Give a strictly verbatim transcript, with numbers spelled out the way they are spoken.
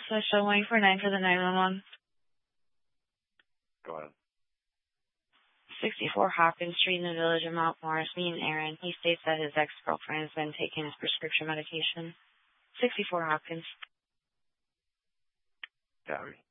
So show waiting for nine for the nine one one. Go ahead. sixty-four Hopkins Street in the village of Mount Morris, me and Aaron. He states that his ex-girlfriend has been taking his prescription medication. sixty-four Hopkins. Gary.